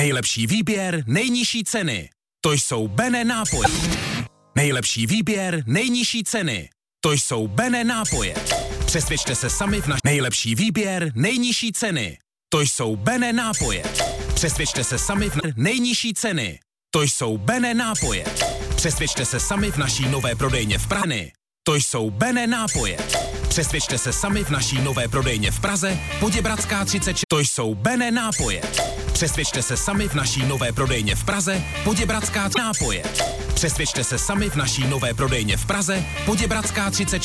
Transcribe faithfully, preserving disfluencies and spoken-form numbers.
Nejlepší výběr, nejnižší ceny. To jsou Bene nápoje. Nejlepší výběr, nejnižší ceny. To jsou Bene nápoje. Přesvědčte se sami v naš... Nejlepší výběr, nejnižší ceny. To jsou Bene nápoje. Přesvědčte se sami v... Nejnižší ceny. To jsou Bene nápoje. Přesvědčte se sami v naší nové prodejně v Praze. To jsou Bene nápoje. Přesvědčte se sami v naší nové prodejně v Praze, Poděbradská třicet šest. To jsou Bene nápoje. Přesvědčte se sami v naší nové prodejně v Praze, Poděbradská nápoje. Přesvědčte se sami v naší nové prodejně v Praze, Poděbradská třicet šest.